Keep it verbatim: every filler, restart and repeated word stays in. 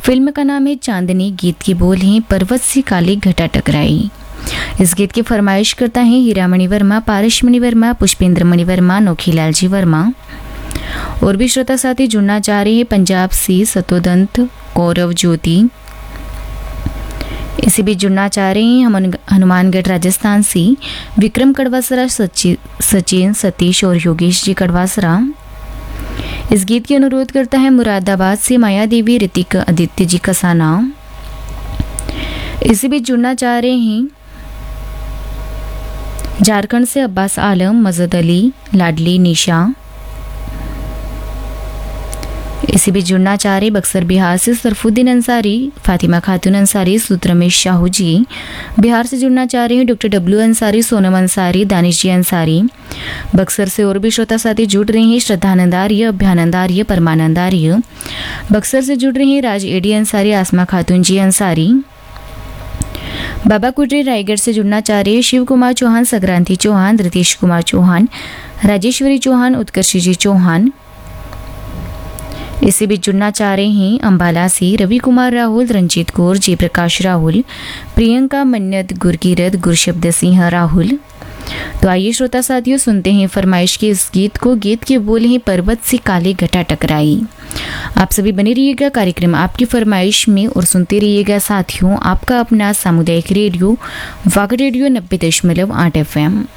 Film का नाम है चांदनी, गीत की बोल हैं पर्वत सी काली घटा टकराई। इस गीत की फरमाइश करता है हीरामणि वर्मा, पारस मणि वर्मा, पुष्पेंद्र मणि वर्मा, नोखीलाल जी वर्मा। और भी श्रोता साथी जुड़ना चाह रहे हैं पंजाब से सतोदंत कौरव ज्योति। इसी भी जुड़ना चाह रहे हैं हम हनुमानगढ़ राजस्थान से विक्रम कड़वासरा, सचिन, सतीश और योगेश जी कड़वासरा। इस गीत की अनुरोध करता है मुरादाबाद से माया देवी, ऋतिक, आदित्य जी कसाना। इसी भी जुड़ना चाह रहे हैं झारखंड से अब्बास आलम, मजद अली, लाडली, निशा। इसी भी जुड़ना चाह रहे बक्सर बिहार से सरफुद्दीन अंसारी, फातिमा खातून अंसारी, सुत्रमेश शाहू जी। बिहार से जुड़ना चाह रहे हैं डॉक्टर डब्ल्यू अंसारी, सोनम अंसारी, दानिश जी अंसारी। बक्सर से और भी श्रोता साथी जुड़ रहे हैं श्रद्धानंद आर्य, अभ्यानंद आर्य, परमानंद आर्य। बक्सर से जुड़ रहे हैं राज एडी अंसारी, आसमा खातून जी अंसारी। बाबा कुटरे रायगढ़ से जुड़ना चाह रहे हैं शिव कुमार चौहान, संक्रांति चौहान, रितेश कुमार चौहान, राजेश्वरी चौहान, उत्कर्ष जी चौहान। इससे भी जुड़ना चाह रहे हैं अंबाला से रवि कुमार राहुल, रंजीत कौर, जयप्रकाश राहुल, प्रियंका, मन्नत, गुरकीरत, गुरशब्द सिंह राहुल। तो आइए श्रोता साथियों सुनते हैं फरमाइश के इस गीत को। गीत के बोल हैं पर्वत से काले घटा टकराई। आप सभी बने रहिएगा कार्यक्रम आपकी फरमाइश में और सुनते रहिएगा साथियों आपका अपना सामुदायिक रेडियो वाग रेडियो नब्बे दशमलव आठ एफ एम।